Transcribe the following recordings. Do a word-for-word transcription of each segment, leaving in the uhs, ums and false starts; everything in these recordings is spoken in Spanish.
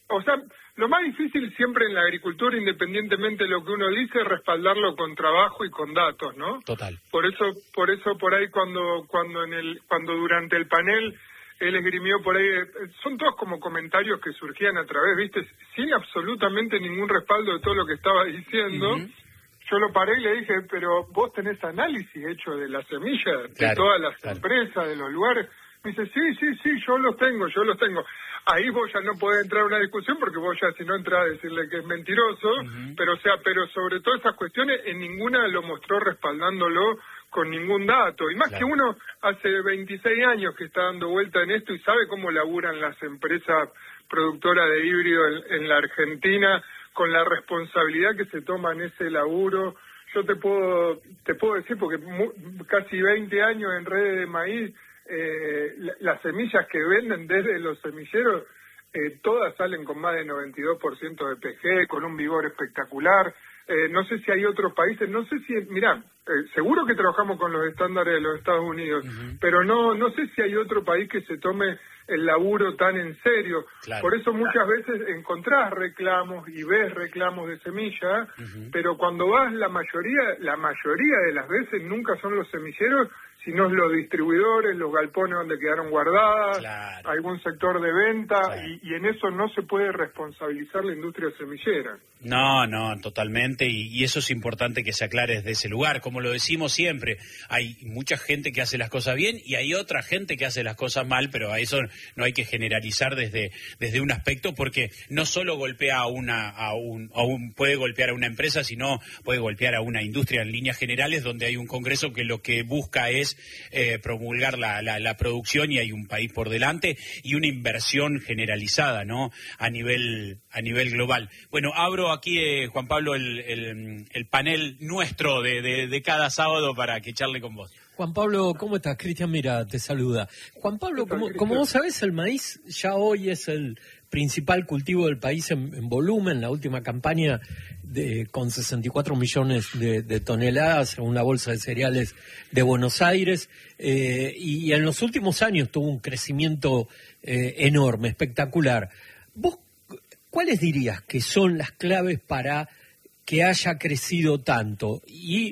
o sea, lo más difícil siempre en la agricultura, independientemente de lo que uno dice, es respaldarlo con trabajo y con datos, ¿no? Total. Por eso, por eso por ahí cuando, cuando en el, cuando durante el panel él esgrimió por ahí, son todos como comentarios que surgían a través, viste, sin absolutamente ningún respaldo de todo lo que estaba diciendo. Uh-huh. Yo lo paré y le dije, pero vos tenés análisis hecho de las semillas, claro, de todas las claro. empresas, de los lugares. Me dice, sí, sí, sí, yo los tengo, yo los tengo. Ahí vos ya no podés entrar a una discusión porque vos ya si no entras a decirle que es mentiroso, uh-huh. pero o sea, pero sobre todas esas cuestiones en ninguna lo mostró respaldándolo con ningún dato. Y más claro. que uno hace veintiséis años que está dando vuelta en esto y sabe cómo laburan las empresas productoras de híbrido en, en la Argentina, con la responsabilidad que se toma en ese laburo. Yo te puedo te puedo decir, porque mu- casi veinte años en redes de maíz, eh, la, las semillas que venden desde los semilleros, eh, todas salen con más de noventa y dos por ciento de P G, con un vigor espectacular. Eh, no sé si hay otros países, no sé si, mirá, eh, seguro que trabajamos con los estándares de los Estados Unidos, uh-huh. pero no no sé si hay otro país que se tome el laburo tan en serio. Claro. Por eso muchas veces encontrás reclamos y ves reclamos de semilla, uh-huh. pero cuando vas la mayoría, la mayoría de las veces nunca son los semilleros, sino los distribuidores, los galpones donde quedaron guardadas, claro. algún sector de venta, claro. y, y en eso no se puede responsabilizar la industria semillera. No, no, totalmente, y, y eso es importante que se aclare desde ese lugar. Como lo decimos siempre, hay mucha gente que hace las cosas bien y hay otra gente que hace las cosas mal, pero a eso no hay que generalizar desde desde un aspecto, porque no solo golpea a una a un, a un puede golpear a una empresa, sino puede golpear a una industria en líneas generales, donde hay un Congreso que lo que busca es eh, promulgar la, la, la producción, y hay un país por delante y una inversión generalizada, ¿no? A nivel a nivel global. Bueno, abro aquí, eh, Juan Pablo, el, el, el panel nuestro de, de, de cada sábado para que charle con vos. Juan Pablo, ¿cómo estás? Cristian Mira te saluda. Juan Pablo, como, como vos sabés, el maíz ya hoy es el principal cultivo del país en, en volumen. La última campaña de, con sesenta y cuatro millones de, de toneladas, según la Bolsa de Cereales de Buenos Aires, eh, y, y en los últimos años tuvo un crecimiento eh, enorme, espectacular. ¿Vos cuáles dirías que son las claves para que haya crecido tanto? Y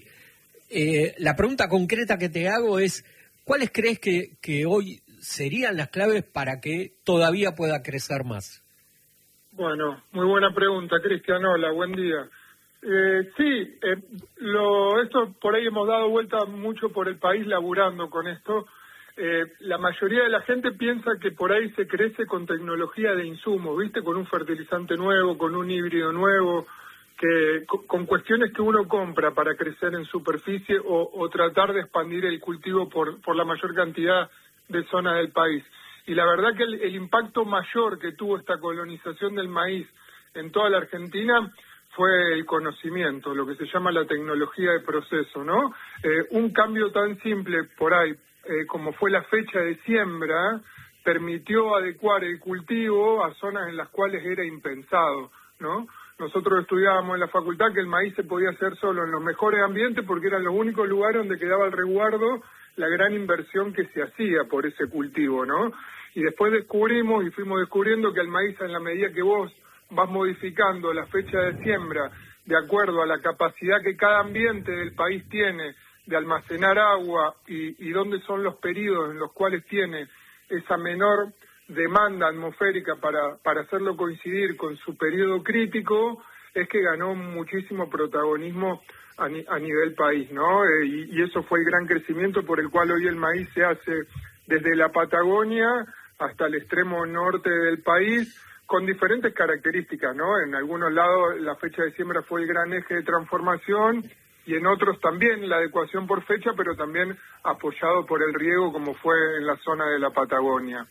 Eh, la pregunta concreta que te hago es, ¿cuáles crees que, que hoy serían las claves para que todavía pueda crecer más? Bueno, muy buena pregunta, Cristian. Hola, buen día. Eh, sí, eh, lo, esto por ahí hemos dado vuelta mucho por el país laburando con esto. Eh, la mayoría de la gente piensa que por ahí se crece con tecnología de insumo, ¿viste? Con un fertilizante nuevo, con un híbrido nuevo, que con cuestiones que uno compra para crecer en superficie o, o tratar de expandir el cultivo por, por la mayor cantidad de zonas del país. Y la verdad que el, el impacto mayor que tuvo esta colonización del maíz en toda la Argentina fue el conocimiento, lo que se llama la tecnología de proceso, ¿no? Eh, un cambio tan simple por ahí eh, como fue la fecha de siembra permitió adecuar el cultivo a zonas en las cuales era impensado, ¿no? Nosotros estudiábamos en la facultad que el maíz se podía hacer solo en los mejores ambientes porque eran los únicos lugares donde quedaba al resguardo la gran inversión que se hacía por ese cultivo, ¿no? Y después descubrimos y fuimos descubriendo que el maíz, en la medida que vos vas modificando la fecha de siembra de acuerdo a la capacidad que cada ambiente del país tiene de almacenar agua y, y dónde son los periodos en los cuales tiene esa menor demanda atmosférica para, para hacerlo coincidir con su periodo crítico, es que ganó muchísimo protagonismo a, ni, a nivel país, ¿no? Eh, y, y eso fue el gran crecimiento por el cual hoy el maíz se hace desde la Patagonia hasta el extremo norte del país, con diferentes características, ¿no? En algunos lados la fecha de siembra fue el gran eje de transformación, y en otros también la adecuación por fecha, pero también apoyado por el riego, como fue en la zona de la Patagonia.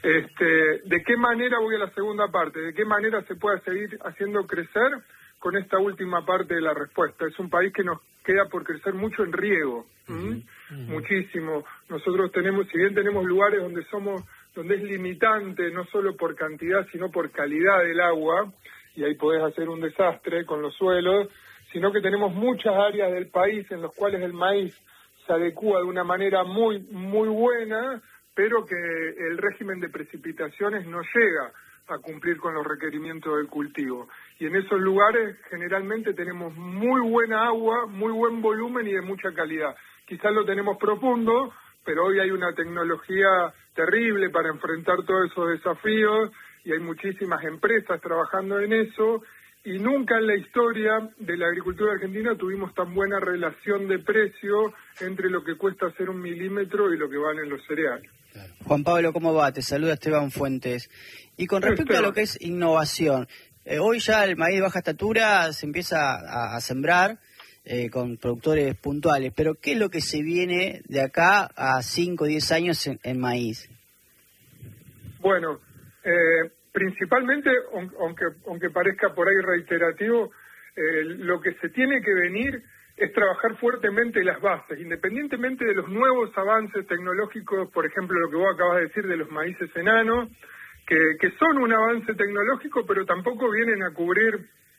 Este, ¿de qué manera, voy a la segunda parte, de qué manera se puede seguir haciendo crecer con esta última parte de la respuesta? Es un país que nos queda por crecer mucho en riego, uh-huh, uh-huh. muchísimo. Nosotros tenemos, si bien tenemos lugares donde somos, donde es limitante, no solo por cantidad, sino por calidad del agua, y ahí podés hacer un desastre con los suelos, sino que tenemos muchas áreas del país en las cuales el maíz se adecúa de una manera muy, muy buena, pero que el régimen de precipitaciones no llega a cumplir con los requerimientos del cultivo. Y en esos lugares generalmente tenemos muy buena agua, muy buen volumen y de mucha calidad. Quizás lo tenemos profundo, pero hoy hay una tecnología terrible para enfrentar todos esos desafíos y hay muchísimas empresas trabajando en eso. Y nunca en la historia de la agricultura argentina tuvimos tan buena relación de precio entre lo que cuesta hacer un milímetro y lo que valen los cereales. Juan Pablo, ¿cómo va? Te saluda Esteban Fuentes. Y con respecto a lo que es innovación, eh, hoy ya el maíz de baja estatura se empieza a, a sembrar eh, con productores puntuales, pero ¿qué es lo que se viene de acá a cinco o diez años en, en maíz? Bueno, eh, principalmente, aunque aunque parezca por ahí reiterativo, eh, lo que se tiene que venir es trabajar fuertemente las bases, independientemente de los nuevos avances tecnológicos, por ejemplo, lo que vos acabas de decir de los maíces enanos, que, que son un avance tecnológico, pero tampoco vienen a cubrir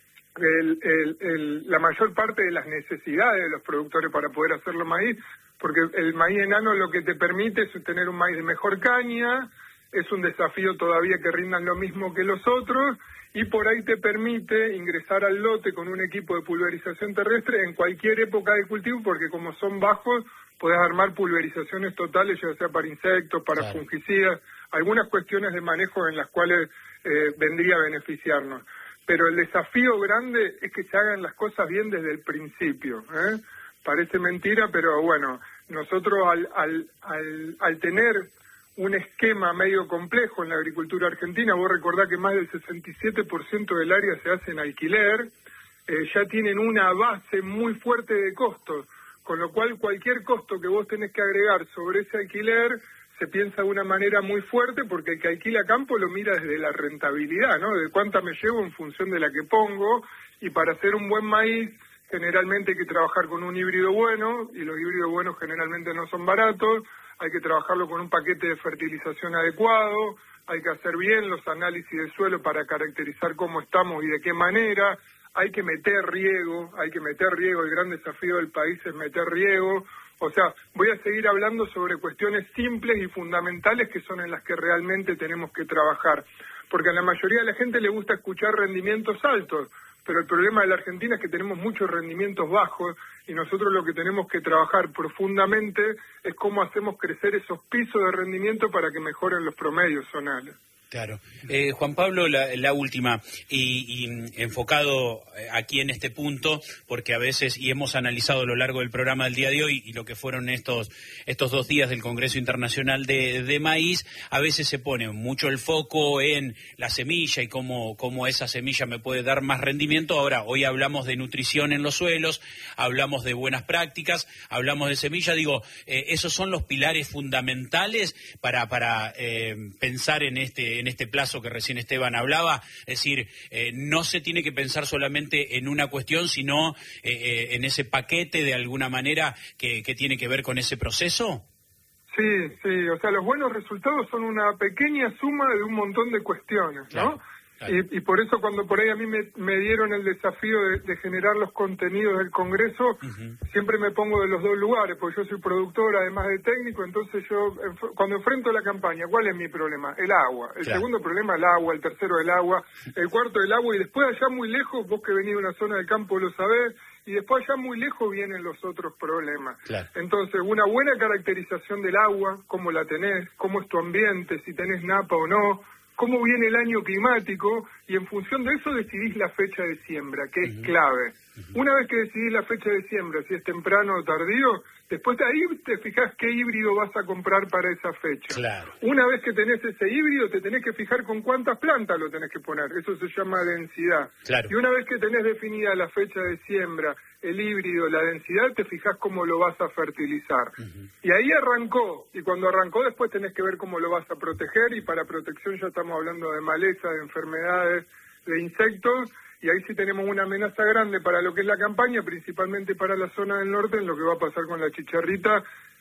el, el, el, la mayor parte de las necesidades de los productores para poder hacerlo maíz, porque el maíz enano lo que te permite es tener un maíz de mejor caña, es un desafío todavía que rindan lo mismo que los otros, y por ahí te permite ingresar al lote con un equipo de pulverización terrestre en cualquier época de cultivo, porque como son bajos, podés armar pulverizaciones totales, ya sea para insectos, para claro. fungicidas, algunas cuestiones de manejo en las cuales eh, vendría a beneficiarnos. Pero el desafío grande es que se hagan las cosas bien desde el principio, ¿eh? Parece mentira, pero bueno, nosotros al, al, al, al tener un esquema medio complejo en la agricultura argentina, vos recordás que más del sesenta y siete por ciento del área se hace en alquiler, eh, ya tienen una base muy fuerte de costos, con lo cual cualquier costo que vos tenés que agregar sobre ese alquiler se piensa de una manera muy fuerte, porque el que alquila campo lo mira desde la rentabilidad, ¿no? De cuánta me llevo en función de la que pongo, y para hacer un buen maíz generalmente hay que trabajar con un híbrido bueno, y los híbridos buenos generalmente no son baratos, hay que trabajarlo con un paquete de fertilización adecuado, hay que hacer bien los análisis del suelo para caracterizar cómo estamos y de qué manera, hay que meter riego, hay que meter riego, el gran desafío del país es meter riego, o sea, voy a seguir hablando sobre cuestiones simples y fundamentales que son en las que realmente tenemos que trabajar, porque a la mayoría de la gente le gusta escuchar rendimientos altos, pero el problema de la Argentina es que tenemos muchos rendimientos bajos y nosotros lo que tenemos que trabajar profundamente es cómo hacemos crecer esos pisos de rendimiento para que mejoren los promedios zonales. Claro. Eh, Juan Pablo, la, la última, y, y enfocado aquí en este punto, porque a veces, y hemos analizado a lo largo del programa del día de hoy, y lo que fueron estos estos dos días del Congreso Internacional de, de Maíz, a veces se pone mucho el foco en la semilla y cómo, cómo esa semilla me puede dar más rendimiento. Ahora, hoy hablamos de nutrición en los suelos, hablamos de buenas prácticas, hablamos de semilla. Digo, eh, esos son los pilares fundamentales para, para eh, pensar en este en este plazo que recién Esteban hablaba, es decir, eh, no se tiene que pensar solamente en una cuestión, sino eh, eh, en ese paquete de alguna manera que, que tiene que ver con ese proceso. Sí, sí, o sea, los buenos resultados son una pequeña suma de un montón de cuestiones, ¿no? Claro. Claro. Y, y por eso cuando por ahí a mí me, me dieron el desafío de, de generar los contenidos del Congreso, uh-huh. siempre me pongo de los dos lugares, porque yo soy productor además de técnico, entonces yo enf- cuando enfrento la campaña, ¿cuál es mi problema? El agua. El claro. segundo problema el agua, el tercero el agua, el cuarto el agua, y después allá muy lejos, vos que venís de una zona del campo lo sabés, y después allá muy lejos vienen los otros problemas. Claro. Entonces, una buena caracterización del agua, cómo la tenés, cómo es tu ambiente, si tenés napa o no, cómo viene el año climático, y en función de eso decidís la fecha de siembra, que es uh-huh. clave. Uh-huh. Una vez que decidís la fecha de siembra, si es temprano o tardío, después de ahí te fijás qué híbrido vas a comprar para esa fecha. Claro. Una vez que tenés ese híbrido, te tenés que fijar con cuántas plantas lo tenés que poner, eso se llama densidad. Claro. Y una vez que tenés definida la fecha de siembra, el híbrido, la densidad, te fijás cómo lo vas a fertilizar. Uh-huh. Y ahí arrancó, y cuando arrancó después tenés que ver cómo lo vas a proteger, y para protección ya estamos hablando de maleza, de enfermedades, de insectos, y ahí sí tenemos una amenaza grande para lo que es la campaña, principalmente para la zona del norte, en lo que va a pasar con la chicharrita,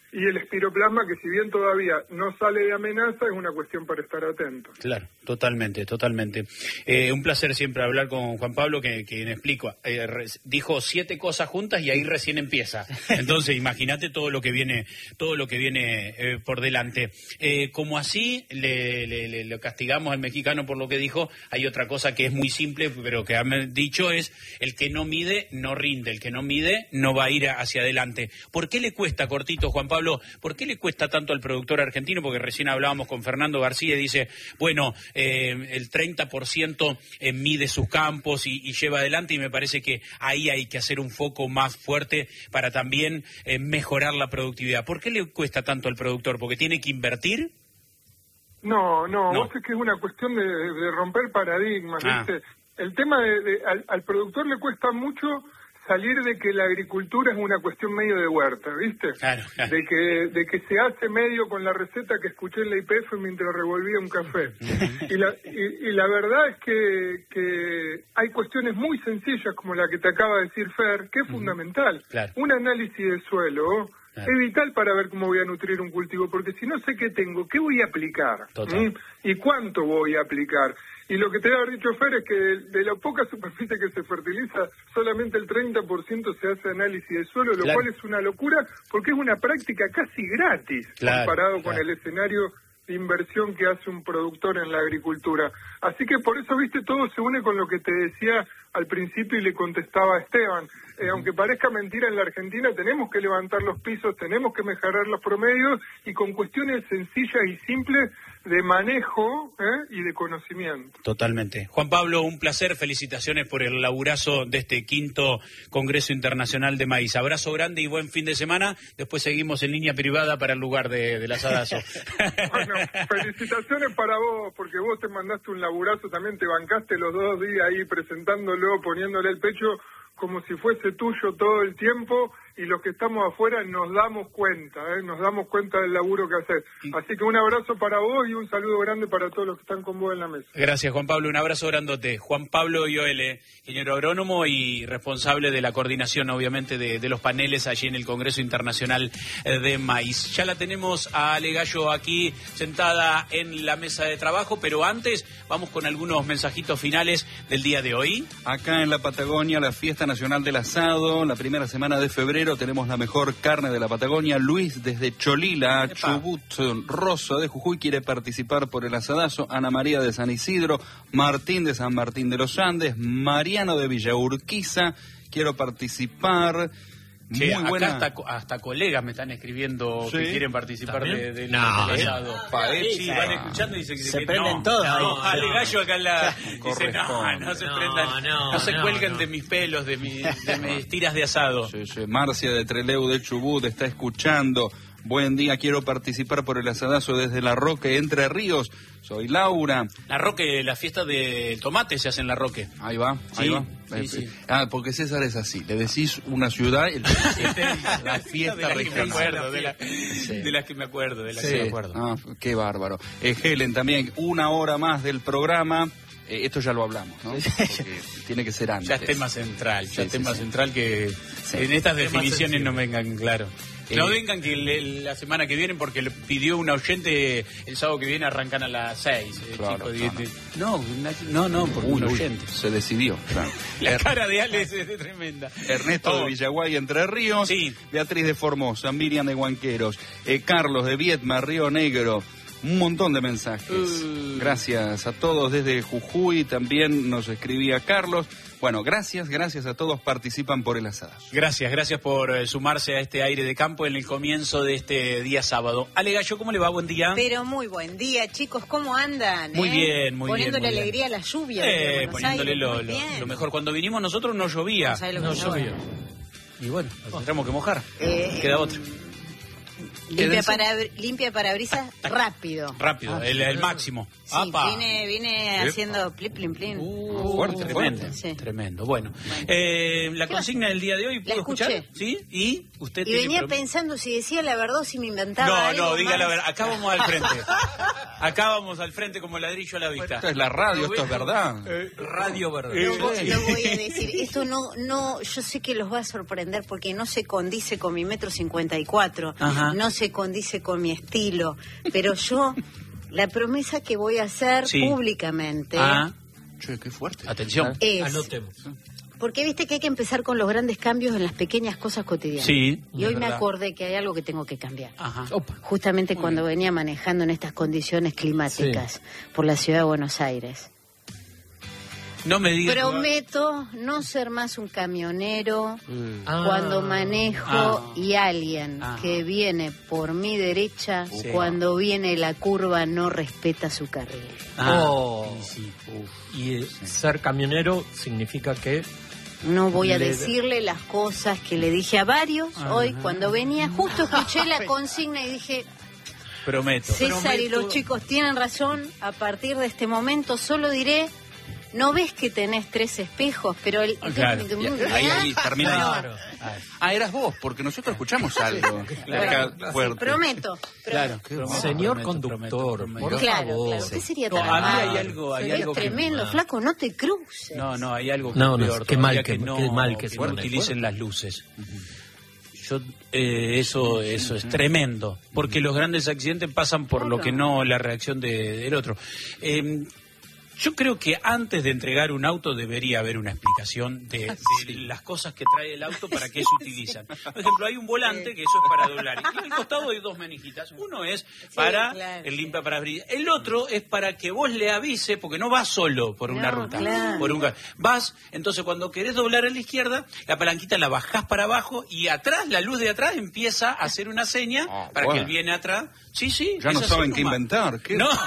y el espiroplasma, que si bien todavía no sale de amenaza, es una cuestión para estar atentos. Claro, totalmente, totalmente. Eh, un placer siempre hablar con Juan Pablo, que, que me explico. Eh, re, dijo siete cosas juntas y ahí recién empieza. Entonces, imagínate todo lo que viene, todo lo que viene eh, por delante. Eh, como así le, le, le, le castigamos al mexicano por lo que dijo, hay otra cosa que es muy simple, pero que han dicho es: el que no mide no rinde, el que no mide no va a ir hacia adelante. ¿Por qué le cuesta, cortito, Juan Pablo? ¿Por qué le cuesta tanto al productor argentino? Porque recién hablábamos con Fernando García y dice, bueno, eh, el treinta por ciento eh, mide sus campos y, y lleva adelante, y me parece que ahí hay que hacer un foco más fuerte para también eh, mejorar la productividad. ¿Por qué le cuesta tanto al productor? ¿Porque tiene que invertir? No, no, no. vos es que es una cuestión de, de romper paradigmas, ah. ¿viste? El tema de, de al, al productor le cuesta mucho salir de que la agricultura es una cuestión medio de huerta, ¿viste? Claro, claro. De que de que se hace medio con la receta que escuché en la I P F mientras revolvía un café. y, la, y, y la verdad es que, que hay cuestiones muy sencillas como la que te acaba de decir Fer, que es uh-huh. fundamental. Claro. Un análisis de suelo claro. es vital para ver cómo voy a nutrir un cultivo, porque si no sé qué tengo, ¿qué voy a aplicar? ¿Mm? ¿Y cuánto voy a aplicar? Y lo que te había dicho Fer es que de, de la poca superficie que se fertiliza, solamente el treinta por ciento se hace análisis de suelo, lo claro. cual es una locura porque es una práctica casi gratis claro, comparado claro. con el escenario de inversión que hace un productor en la agricultura. Así que por eso, viste, todo se une con lo que te decía al principio y le contestaba a Esteban. Eh, uh-huh. Aunque parezca mentira, en la Argentina tenemos que levantar los pisos, tenemos que mejorar los promedios y con cuestiones sencillas y simples de manejo ¿eh? y de conocimiento. Totalmente. Juan Pablo, un placer, felicitaciones por el laburazo de este quinto Congreso Internacional de Maíz. Abrazo grande y buen fin de semana. Después seguimos en línea privada para el lugar de, del asadazo. Bueno, felicitaciones para vos, porque vos te mandaste un laburazo, también te bancaste los dos días ahí presentándolo, poniéndole el pecho como si fuese tuyo todo el tiempo, y los que estamos afuera nos damos cuenta, ¿eh? nos damos cuenta del laburo que haces. Así que un abrazo para vos y un saludo grande para todos los que están con vos en la mesa. Gracias, Juan Pablo, un abrazo grandote. Juan Pablo Ioele, ingeniero agrónomo y responsable de la coordinación, obviamente, de, de los paneles allí en el Congreso Internacional de Maíz. Ya la tenemos a Ale Gallo aquí sentada en la mesa de trabajo, pero antes vamos con algunos mensajitos finales del día de hoy. Acá en la Patagonia, la fiesta nacional del asado, la primera semana de febrero, tenemos la mejor carne de la Patagonia. Luis desde Cholila, Epa. Chubut, Rosa de Jujuy quiere participar por el asadazo. Ana María de San Isidro, Martín de San Martín de los Andes, Mariano de Villa Urquiza, quiero participar. Muy sí, buena. Acá hasta, hasta colegas me están escribiendo ¿Sí? que quieren participar de, de no, del asado. Paechi, sí, van escuchando y dicen que se que prenden no, todos. No, no, Ale no. Gallo acá en la dice no, no se no, prendan, no, no se no, cuelguen no. de mis pelos, de, mi, de mis tiras de asado. Sí, sí. Marcia de Trelew de Chubut está escuchando. Buen día, quiero participar por el asadazo desde La Roque, Entre Ríos. Soy Laura. La Roque, la fiesta de tomate se hace en La Roque. Ahí va, ahí sí, va. Sí, sí. Ah, porque César es así. Le decís una ciudad, el la fiesta de las que me regional. acuerdo, de, la, sí. de las que me acuerdo, de las Sí. que me acuerdo. Ah, qué bárbaro. Eh, Helen también, una hora más del programa. Eh, esto ya lo hablamos, ¿no? Porque tiene que ser antes. Ya es tema central, ya Sí, es tema sí, central que sí. en estas Tema definiciones sensible. no vengan, claro. Eh, No vengan que le, la semana que viene, porque le pidió una oyente el sábado que viene arrancan a las seis. Eh, Claro, chico, claro. No, no, no, por Uy, un uy, oyente. se decidió. Claro. La Er- cara de Alex es tremenda. Ernesto Oh. de Villaguay, Entre Ríos. Sí. Beatriz de Formosa, Miriam de Huanqueros, eh, Carlos de Viedma, Río Negro. Un montón de mensajes. Uh. Gracias a todos desde Jujuy. También nos escribía Carlos. Bueno, gracias, gracias a todos. Participan por el asadazo. Gracias, gracias por eh, sumarse a este aire de campo en el comienzo de este día sábado. Ale Gallo, ¿cómo le va? Buen día. Pero muy buen día, chicos, ¿cómo andan? Muy eh? bien, muy Poniéndole bien, muy alegría bien. a la lluvia. Eh, de Buenos poniéndole Aires, lo, muy lo, bien. lo mejor. Cuando vinimos nosotros no llovía. No sabe lo que No es ahora. llovía. Y bueno, nos tendremos que mojar. Eh, Queda otra. Limpia, Quédense. para, limpia parabrisas rápido. Rápido, Ah, el, el máximo. Sí, ¡Apa! viene, viene Epa. haciendo plin, plin, plin. Uh, Fuerte, tremendo, fuerte. Sí. tremendo. Bueno, eh, la consigna del día de hoy, ¿pudo La escuché. escuchar? ¿Sí? ¿Y usted Y tiene venía prom- pensando si decía la verdad o si me inventaba No, algo no, diga más. la verdad. Acá vamos al frente. Acá vamos al frente como ladrillo a la vista. Esto es la radio, esto es verdad. Eh, Radio verdad. Eh, Lo, voy- sí. lo voy a decir, esto no, no, yo sé que los va a sorprender porque no se condice con mi metro cincuenta y cuatro, Ajá. no se se condice con mi estilo, pero yo, la promesa que voy a hacer Sí. públicamente Ah, Che, qué fuerte. atención. es... Anotemos. Porque viste que hay que empezar con los grandes cambios en las pequeñas cosas cotidianas. Sí, Y es hoy me verdad. acordé que hay algo que tengo que cambiar. Ajá. Opa. Justamente cuando venía manejando en estas condiciones climáticas por la ciudad de Buenos Aires. No me digas. Prometo no ser más un camionero Ah. cuando manejo Ah. y alguien Ah. que viene por mi derecha, Sí. cuando viene la curva, no respeta su carril. Ah, Oh. y sí, uf. Y eh, ser camionero significa que... No voy a Le- decirle las cosas que le dije a varios hoy cuando venía. Justo escuché la consigna y dije, Prometo. César y los chicos tienen razón. A partir de este momento solo diré, no ves que tenés tres espejos, pero el... Ah, claro. Y ahí, ahí termina. Claro. Ah, eras vos, porque nosotros escuchamos algo. Bueno, Acá, fuerte. Prometo. Claro. Señor Prometo, conductor, prometo, por prometo. Claro, favor. claro. ¿Qué sería No, tan a mí amable? hay algo- hay Sería algo que- tremendo, ah. flaco, no te cruces. No, no, hay algo que No, es no, peor qué todavía, mal que- no, qué mal que no suena. utilicen las luces. Yo, eh, eso, eso es tremendo, porque los grandes accidentes pasan por lo que no la reacción de- del otro. Eh, Yo creo que antes de entregar un auto debería haber una explicación de, de las cosas que trae el auto para qué se utilizan. Por ejemplo, hay un volante que eso es para doblar. Y al costado hay dos manijitas. Uno es para claro, el sí. limpia parabrisas. El otro es para que vos le avise, porque no vas solo por una No, ruta. claro. Por un ca- vas, entonces cuando querés doblar a la izquierda, la palanquita la bajás para abajo y atrás, la luz de atrás empieza a hacer una seña Ah, para bueno. que el viene atrás. Sí, sí. Ya no es así saben qué nomás. inventar. ¿Qué? No.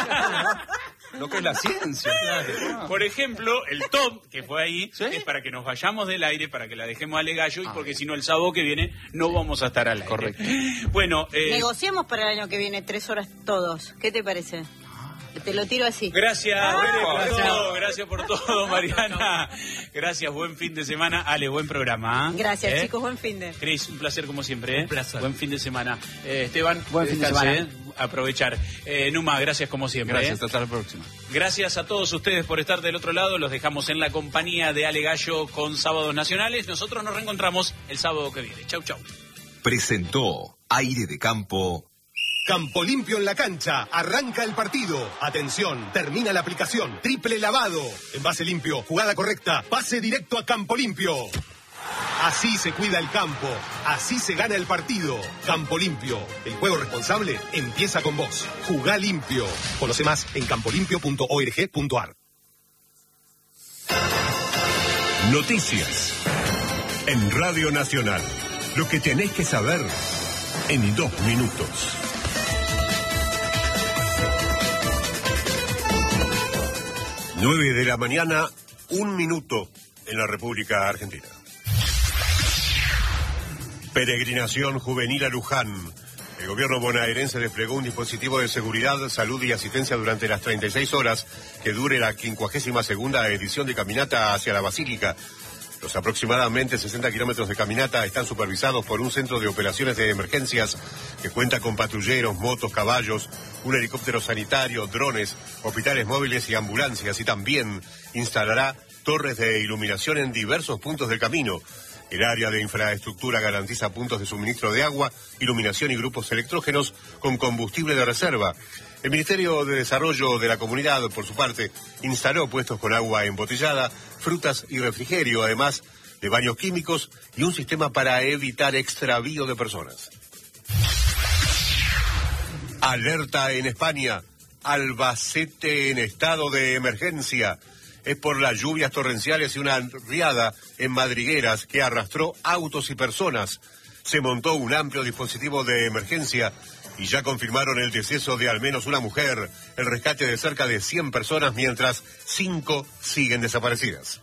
Lo que es la ciencia. Por ejemplo, el top que fue ahí ¿Sí? es para que nos vayamos del aire, para que la dejemos al gallo, y porque si no el sábado que viene no vamos a estar al aire. Correcto. Bueno, eh, Negociemos para el año que viene tres horas todos. ¿Qué te parece? Te lo tiro así. gracias, Ah, Bere, por gracias. todo, gracias por todo, Mariana. Gracias, buen fin de semana. Ale, buen programa. ¿eh? Gracias, ¿Eh? chicos. Buen fin de. Cris, un placer como siempre. ¿eh? Un placer. Buen fin de semana. Eh, Esteban, Buen fin de descanse, semana. ¿eh? Aprovechar. Eh, Numa, gracias como siempre. Gracias, ¿eh? hasta la próxima. Gracias a todos ustedes por estar del otro lado. Los dejamos en la compañía de Ale Gallo con Sábados Nacionales. Nosotros nos reencontramos el sábado que viene. Chau, chau. Presentó Aire de Campo. Campo limpio en la cancha, arranca el partido. Atención, termina la aplicación. Triple lavado. Envase limpio, jugada correcta, pase directo a Campo Limpio. Así se cuida el campo, así se gana el partido. Campo Limpio, el juego responsable empieza con vos. Jugá limpio. Conoce más en campolimpio punto org punto ar. Noticias. En Radio Nacional. Lo que tenés que saber en dos minutos. Nueve de la mañana, un minuto en la República Argentina. Peregrinación juvenil a Luján. El gobierno bonaerense desplegó un dispositivo de seguridad, salud y asistencia durante las treinta y seis horas que dure la quincuagésima segunda edición de caminata hacia la Basílica. Los aproximadamente sesenta kilómetros de caminata están supervisados por un centro de operaciones de emergencias que cuenta con patrulleros, motos, caballos, un helicóptero sanitario, drones, hospitales móviles y ambulancias, y también instalará torres de iluminación en diversos puntos del camino. El área de infraestructura garantiza puntos de suministro de agua, iluminación y grupos electrógenos con combustible de reserva. El Ministerio de Desarrollo de la Comunidad, por su parte, instaló puestos con agua embotellada, frutas y refrigerio, además de baños químicos y un sistema para evitar extravío de personas. Alerta en España. Albacete en estado de emergencia. Es por las lluvias torrenciales y una riada en madrigueras que arrastró autos y personas. Se montó un amplio dispositivo de emergencia y ya confirmaron el deceso de al menos una mujer, el rescate de cerca de cien personas, mientras cinco siguen desaparecidas.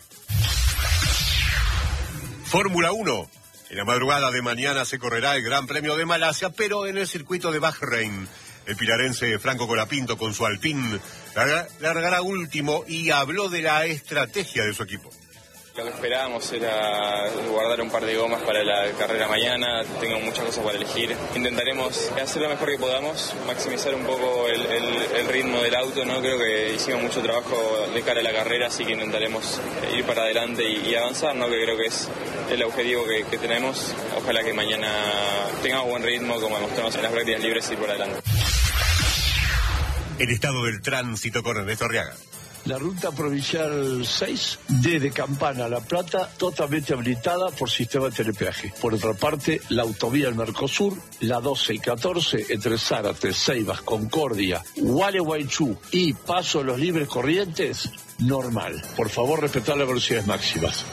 Fórmula uno. En la madrugada de mañana se correrá el Gran Premio de Malasia, pero en el circuito de Bahrein. El pilarense Franco Colapinto, con su Alpine, larga- largará último y habló de la estrategia de su equipo. Lo que esperábamos era guardar un par de gomas para la carrera mañana, tengo muchas cosas para elegir. Intentaremos hacer lo mejor que podamos, maximizar un poco el, el, el ritmo del auto, ¿no? Creo que hicimos mucho trabajo de cara a la carrera, así que intentaremos ir para adelante y, y avanzar, ¿no? Que creo que es el objetivo que, que tenemos. Ojalá que mañana tengamos buen ritmo, como demostramos en las prácticas libres, y ir por adelante. El estado del tránsito con Ernesto Arriaga. La ruta provincial seis, desde Campana a La Plata, totalmente habilitada por sistema de telepeaje. Por otra parte, la autovía del Mercosur, la doce y catorce, entre Zárate, Ceibas, Concordia, Gualeguaychú y Paso de los Libres Corrientes, normal. Por favor, respetar las velocidades máximas.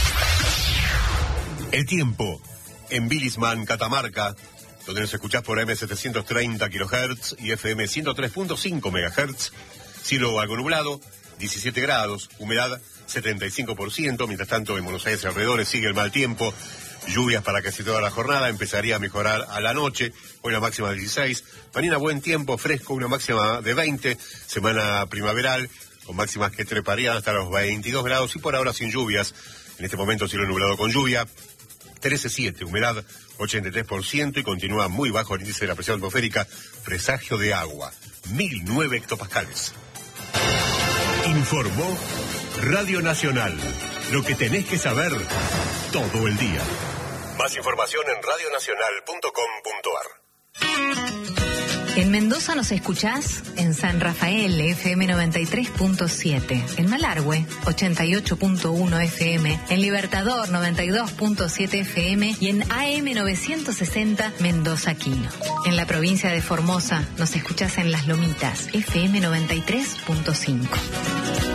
El tiempo en Bilisman, Catamarca, donde nos escuchás por eme setecientos treinta kilohertz y efe eme ciento tres punto cinco megahertz. Cielo algo nublado, diecisiete grados, humedad setenta y cinco por ciento. Mientras tanto, en Buenos Aires y alrededores sigue el mal tiempo. Lluvias para casi toda la jornada, empezaría a mejorar a la noche. Hoy la máxima de dieciséis. Mañana buen tiempo, fresco, una máxima de veinte. Semana primaveral, con máximas que treparían hasta los veintidós grados y por ahora sin lluvias. En este momento cielo nublado con lluvia. trece punto siete, humedad ochenta y tres por ciento y continúa muy bajo el índice de la presión atmosférica. Presagio de agua, mil nueve hectopascales. Informó Radio Nacional. Lo que tenés que saber todo el día. Más información en radio nacional punto com punto ar. En Mendoza nos escuchás en San Rafael, efe eme noventa y tres punto siete. En Malargüe, ochenta y ocho punto uno efe eme. En Libertador, noventa y dos punto siete efe eme. Y en a eme novecientos sesenta, Mendoza Quino. En la provincia de Formosa nos escuchás en Las Lomitas, efe eme noventa y tres punto cinco.